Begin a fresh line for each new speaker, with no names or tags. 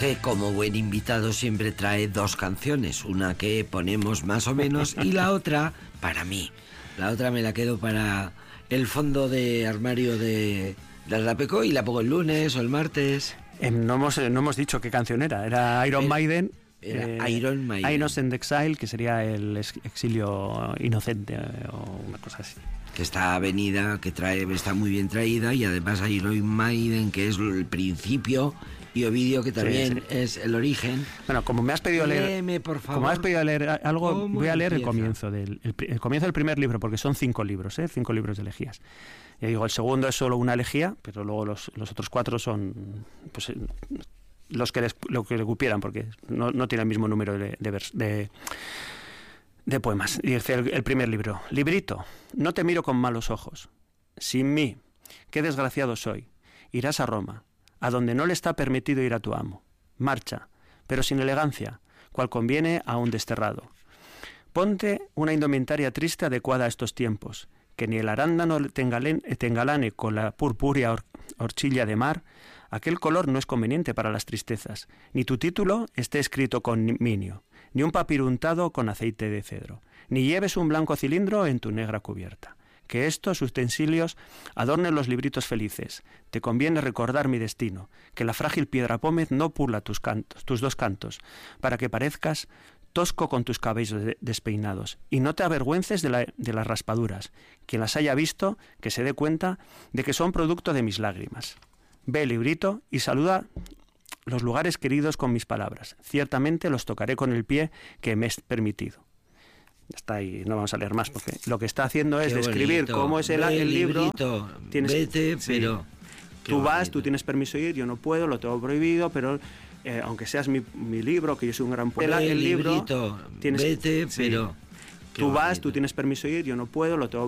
que como buen invitado siempre trae dos canciones, una que ponemos más o menos y la otra para mí. La otra me la quedo para el fondo de armario de la Peco y la pongo el lunes o el martes.
No hemos dicho qué canción era Iron Maiden.
Era Iron Maiden.
Innocent Exile, que sería el exilio inocente o una cosa así.
Que está avenida, está muy bien traída, y además Iron Maiden, que es el principio, y Ovidio, que también es el origen.
Bueno, como me has pedido
Léeme, por favor.
Como me has pedido leer algo, voy a leer el
empieza?
comienzo el comienzo del primer libro, porque son 5 libros, 5 libros de elegías. Ya digo, el segundo es solo una elegía, pero luego los otros 4 son pues, lo que le cupieran, porque no tiene el mismo número de poemas. Y dice el primer libro: Librito, no te miro con malos ojos. Sin mí, qué desgraciado soy. Irás a Roma, a donde no le está permitido ir a tu amo. Marcha, pero sin elegancia, cual conviene a un desterrado. Ponte una indumentaria triste adecuada a estos tiempos, que ni el arándano te engalane con la purpúrea horchilla de mar. Aquel color no es conveniente para las tristezas, ni tu título esté escrito con minio, ni un papiro untado con aceite de cedro, ni lleves un blanco cilindro en tu negra cubierta. Que estos utensilios adornen los libritos felices. Te conviene recordar mi destino, que la frágil piedra pómez no pula tus dos cantos, para que parezcas tosco con tus cabellos despeinados, y no te avergüences de las raspaduras. Quien las haya visto, que se dé cuenta de que son producto de mis lágrimas. Ve, librito, y saluda los lugares queridos con mis palabras. Ciertamente los tocaré con el pie que me es permitido. Está ahí, no vamos a leer más, porque lo que está haciendo es describir cómo es el libro.
Vete, pero...
Tú vas, tú tienes permiso de ir, yo no puedo, lo tengo prohibido, pero aunque seas mi libro, que yo soy un gran poeta, el libro...
Vete, pero...
Tú vas, tú tienes permiso de ir, yo no puedo, lo tengo